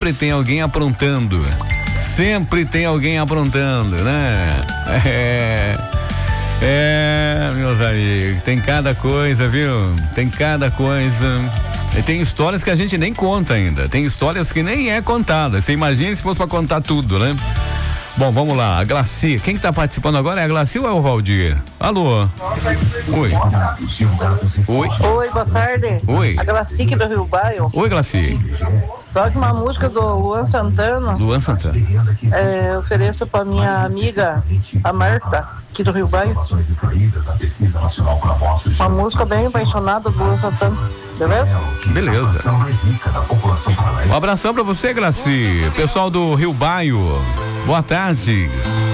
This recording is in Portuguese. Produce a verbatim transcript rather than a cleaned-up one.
sempre tem alguém aprontando. Sempre tem alguém aprontando, né? É, é, meus amigos, tem cada coisa, viu? Tem cada coisa. E tem histórias que a gente nem conta ainda. Tem histórias que nem é contada. Você imagina se fosse pra contar tudo, né? Bom, vamos lá, a Glaci. Quem que tá participando agora é a Glaci ou é o Valdir? Alô? Oi. Oi. Oi, boa tarde. Oi. A Glaci aqui do Rio Baio. Oi, Glaci. Toque uma música do Luan Santana. Luan Santana. É, ofereço pra minha amiga, a Marta, aqui do Rio Baio. Uma música bem apaixonada do Luan Santana. Beleza? Beleza. Um abração pra você, Glaci. Pessoal do Rio Baio, boa tarde.